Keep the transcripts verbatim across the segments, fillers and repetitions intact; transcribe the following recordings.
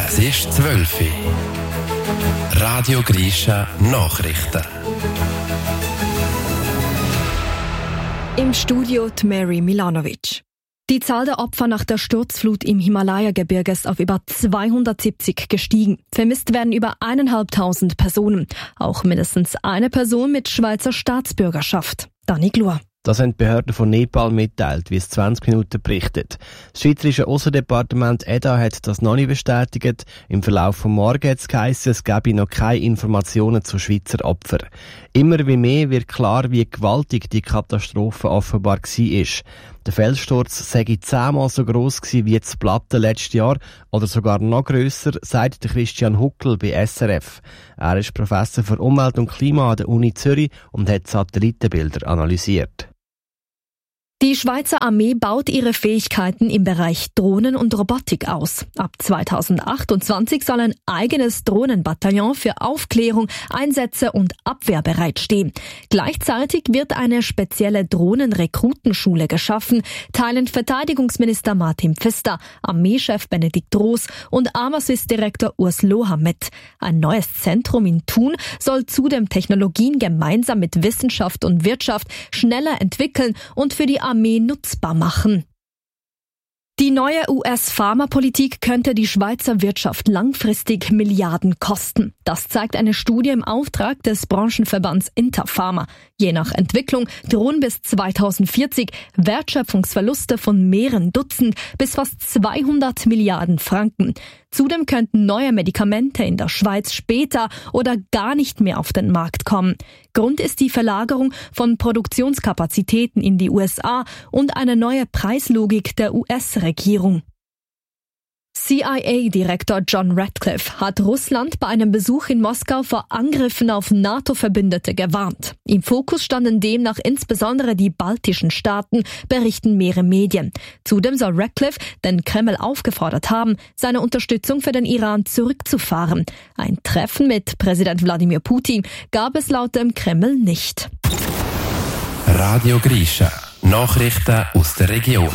Es ist zwölf Uhr. Radio Grisha Nachrichten. Im Studio die Mary Milanovic. Die Zahl der Opfer nach der Sturzflut im Himalaya-Gebirge ist auf über zweihundertsiebzig gestiegen. Vermisst werden über eineinhalbtausend Personen. Auch mindestens eine Person mit Schweizer Staatsbürgerschaft. Dani Glur. Das haben die Behörden von Nepal mitteilt, wie es zwanzig Minuten berichtet. Das Schweizerische Aussendepartement E D A hat das noch nicht bestätigt. Im Verlauf des Morgens hat es geheissen, es gebe noch keine Informationen zu Schweizer Opfern. Immer wie mehr wird klar, wie gewaltig die Katastrophe offenbar war. Der Felssturz sei zehnmal so gross gewesen wie das Platten letztes Jahr oder sogar noch grösser, sagt Christian Huckel bei S R F. Er ist Professor für Umwelt und Klima an der Uni Zürich und hat Satellitenbilder analysiert. Die Schweizer Armee baut ihre Fähigkeiten im Bereich Drohnen und Robotik aus. Ab zweitausendachtundzwanzig soll ein eigenes Drohnenbataillon für Aufklärung, Einsätze und Abwehr bereitstehen. Gleichzeitig wird eine spezielle Drohnenrekrutenschule geschaffen, teilen Verteidigungsminister Martin Pfister, Armeechef Benedikt Roos und Armasys-Direktor Urs Loher mit. Ein neues Zentrum in Thun soll zudem Technologien gemeinsam mit Wissenschaft und Wirtschaft schneller entwickeln und für die Armee nutzbar machen. Die neue U S-Pharmapolitik könnte die Schweizer Wirtschaft langfristig Milliarden kosten. Das zeigt eine Studie im Auftrag des Branchenverbands Interpharma. Je nach Entwicklung drohen bis zweitausendvierzig Wertschöpfungsverluste von mehreren Dutzend bis fast zweihundert Milliarden Franken. Zudem könnten neue Medikamente in der Schweiz später oder gar nicht mehr auf den Markt kommen. Grund ist die Verlagerung von Produktionskapazitäten in die U S A und eine neue Preislogik der U S-Regierung. C I A-Direktor John Ratcliffe hat Russland bei einem Besuch in Moskau vor Angriffen auf NATO-Verbündete gewarnt. Im Fokus standen demnach insbesondere die baltischen Staaten, berichten mehrere Medien. Zudem soll Ratcliffe den Kreml aufgefordert haben, seine Unterstützung für den Iran zurückzufahren. Ein Treffen mit Präsident Wladimir Putin gab es laut dem Kreml nicht. Radio Grisha Nachrichten aus der Region.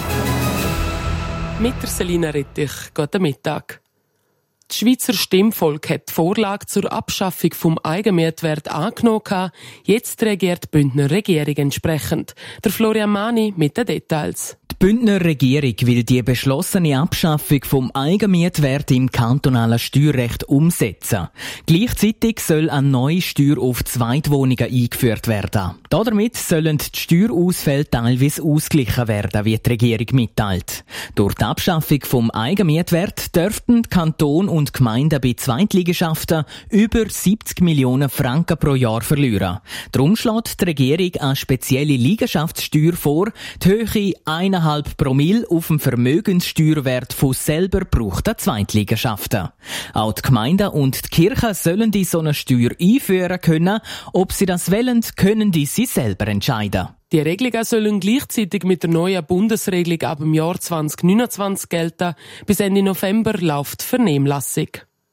Mit der Selina Rettich, guten Mittag. Das Schweizer Stimmvolk hat die Vorlage zur Abschaffung vom Eigenmehrwert angenommen. Jetzt reagiert die Bündner Regierung entsprechend. Der Florian Mani mit den Details. Die Bündner Regierung will die beschlossene Abschaffung vom Eigenmietwert im kantonalen Steuerrecht umsetzen. Gleichzeitig soll eine neue Steuer auf Zweitwohnungen eingeführt werden. Damit sollen die Steuerausfälle teilweise ausgeglichen werden, wie die Regierung mitteilt. Durch die Abschaffung vom Eigenmietwert dürften Kanton und Gemeinden bei Zweitliegenschaften über siebzig Millionen Franken pro Jahr verlieren. Darum schlägt die Regierung eine spezielle Liegenschaftssteuer vor, die Höhe eineinhalb Promille auf dem Vermögenssteuerwert von selber gebrauchten Zweitliegenschaften. Auch die Gemeinden und die Kirchen sollen die so eine Steuer einführen können. Ob sie das wollen, können die sie selber entscheiden. Die Regelungen sollen gleichzeitig mit der neuen Bundesregelung ab dem Jahr zwanzig neunundzwanzig gelten. Bis Ende November läuft die Vernehmlassung.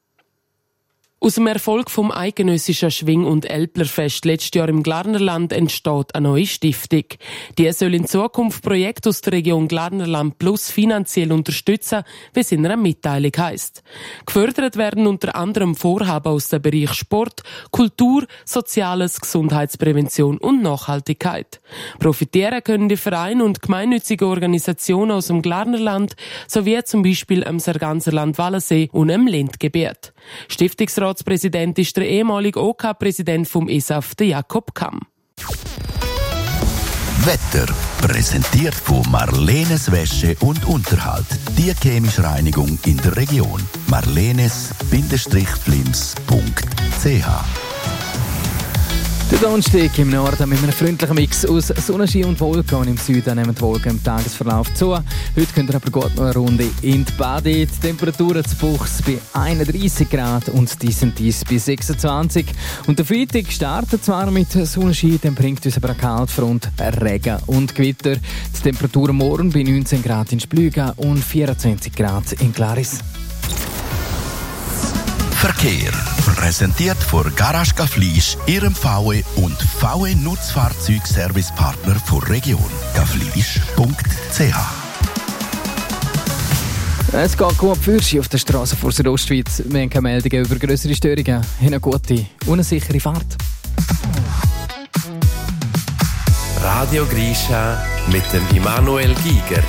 Aus dem Erfolg vom eidgenössischen Schwing- und Älplerfest letztes Jahr im Glarnerland entsteht eine neue Stiftung. Die soll in Zukunft Projekte aus der Region Glarnerland Plus finanziell unterstützen, wie es in einer Mitteilung heisst. Gefördert werden unter anderem Vorhaben aus dem Bereich Sport, Kultur, Soziales, Gesundheitsprävention und Nachhaltigkeit. Profitieren können die Vereine und gemeinnützige Organisationen aus dem Glarnerland sowie zum Beispiel am Sarganserland Wallensee und am Lindgebiet. Stiftungsratspräsident ist der ehemalige O K-Präsident vom E S A F, der Jakob Kamm. Wetter präsentiert von Marlenes Wäsche und Unterhalt. Die chemische Reinigung in der Region. marlenes Bindestrich-flims Punkt c h Der Donnerstag im Norden mit einem freundlichen Mix aus Sonnenschein und Wolken. Und im Süden nehmen die Wolken im Tagesverlauf zu. Heute könnt ihr aber gut noch eine Runde in die Bade. Die Temperaturen zu Buchs bei einunddreissig Grad und dies und dies bei sechsundzwanzig. Und der Freitag startet zwar mit Sonnenschein, dann bringt uns aber eine Kaltfront, Regen und Gewitter. Die Temperaturen morgen bei neunzehn Grad in Splüga und vierundzwanzig Grad in Glaris. Verkehr. Präsentiert von Garage Gaflisch, Ihrem V W und V W Nutzfahrzeugservicepartner der Region. gaflisch Punkt c h Es geht gut für Sie auf der Straße vor Südostschweiz. Wir haben keine Meldungen über grössere Störungen. Eine gute und eine sichere Fahrt. Radio Grisha mit dem Immanuel Giger.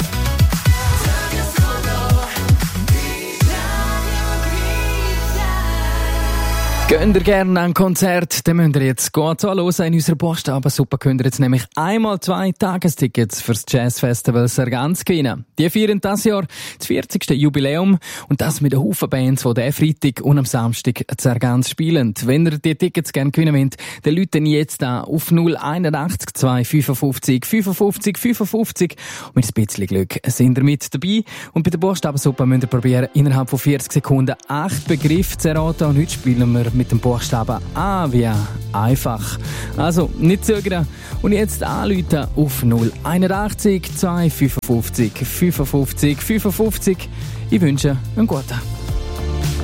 Gehen ihr gerne an ein Konzert, dann müsst ihr jetzt gut zuhören. In unserer Buchstabensuppe könnt ihr jetzt nämlich einmal zwei Tagestickets fürs Jazzfestival Sargans gewinnen. Die feiern dieses Jahr das vierzigste Jubiläum und das mit einem Haufen Bands, die diesen Freitag und am Samstag Sargans spielen. Wenn ihr die Tickets gerne gewinnen wollt, dann rufen jetzt an auf null acht eins zwei fünfundfünfzig fünfundfünfzig fünfundfünfzig und mit ein bisschen Glück sind ihr mit dabei. Und bei der Buchstabensuppe müsst ihr probieren, innerhalb von vierzig Sekunden acht Begriffe zu erraten. Und heute spielen wir mit dem Buchstaben A wie einfach. Also, nicht zögern und jetzt anrufen auf null einundachtzig zwei fünfundfünfzig fünfundfünfzig fünfundfünfzig. Ich wünsche einen guten.